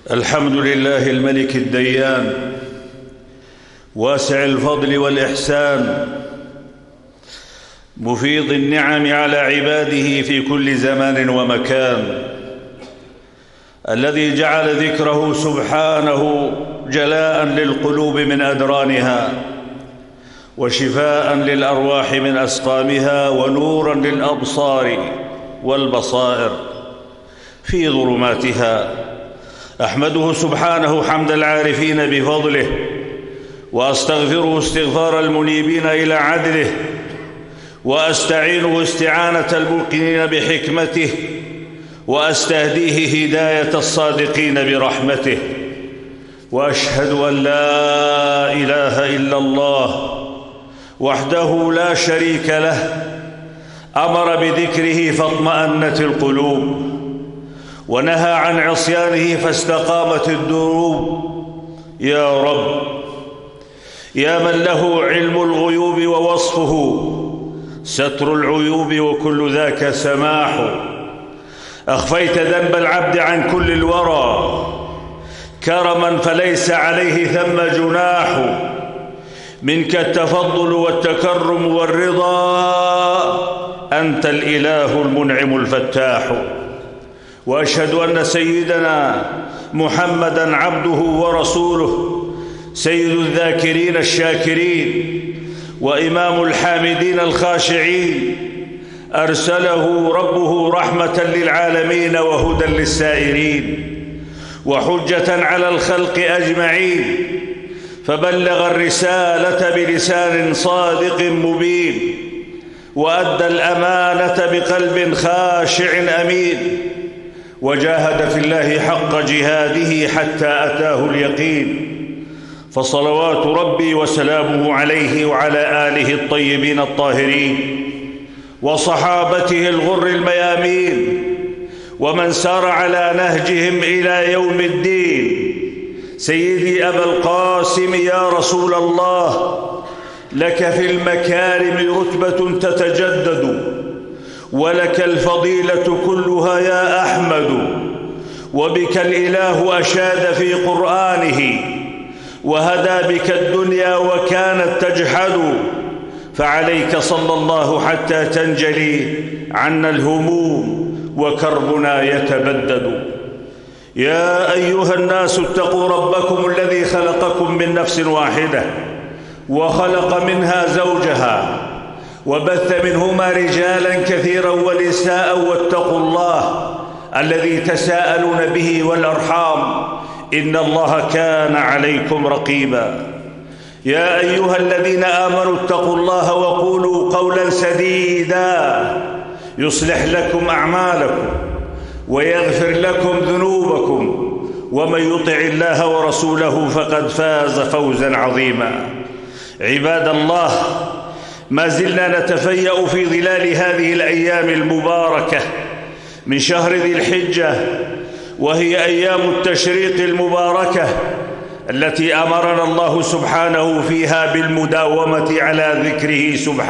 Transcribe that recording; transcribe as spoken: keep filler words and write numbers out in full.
الحمد لله الملك الديان واسع الفضل والإحسان، مفيض النعم على عباده في كل زمان ومكان، الذي جعل ذكره سبحانه جلاء للقلوب من أدرانها، وشفاء للأرواح من أسقامها، ونورا للأبصار والبصائر في ظلماتها. أحمده سبحانه حمد العارفين بفضله، وأستغفره استغفار المنيبين إلى عدله، وأستعينه استعانة الموقنين بحكمته، وأستهديه هداية الصادقين برحمته. وأشهد أن لا إله إلا الله وحده لا شريك له، أمر بذكره فاطمأنت القلوب، ونهى عن عصيانه فاستقامت الدروب. يا رب، يا من له علم الغيوب ووصفه ستر العيوب وكل ذاك سماح، أخفيت ذنب العبد عن كل الورى كرما فليس عليه ثم جناح، منك التفضل والتكرم والرضا، أنت الإله المنعم الفتاح. وأشهد أن سيدنا محمدًا عبده ورسوله، سيد الذاكرين الشاكرين، وإمام الحامدين الخاشعين، أرسله ربه رحمة للعالمين وهدى للسائرين، وحجة على الخلق أجمعين، فبلغ الرسالة بلسان صادق مبين، وأدى الأمانة بقلب خاشع أمين، وجاهد في الله حق جهاده حتى أتاه اليقين. فصلوات ربي وسلامه عليه وعلى آله الطيبين الطاهرين، وصحابته الغر الميامين، ومن سار على نهجهم إلى يوم الدين. سيدي أبا القاسم يا رسول الله، لك في المكارم رتبة تتجدد، ولك الفضيلة كلها يا أحمد، وبك الإله أشاد في قرآنه، وهدى بك الدنيا وكانت تجحد، فعليك صلى الله حتى تنجلي عنا الهموم وكربنا يتبدد. يا أيها الناس اتقوا ربكم الذي خلقكم من نفس واحدة، وخلق منها زوجها، وبث منهما رجالا كثيرا ونساء، واتقوا الله الذي تساءلون به والأرحام، إن الله كان عليكم رقيبا. يا أيها الذين آمنوا اتقوا الله وقولوا قولا سديدا يصلح لكم أعمالكم ويغفر لكم ذنوبكم، ومن يطع الله ورسوله فقد فاز فوزا عظيما. عباد الله، ما زلنا نتفيأ في ظلال هذه الأيام المباركة من شهر ذي الحجة، وهي أيام التشريق المباركة التي أمرنا الله سبحانه فيها بالمداومة على ذكره سبحانه